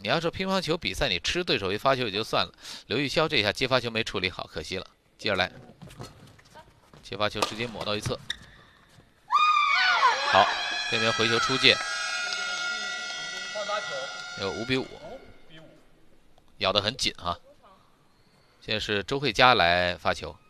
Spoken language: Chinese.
你要是乒乓球比赛，你吃对手一发球也就算了，刘玉潇这下接发球没处理好，可惜了。接着来，接发球直接抹到一侧。好，这边回球出界，有5比5，咬得很紧哈。现在是周慧佳来发球。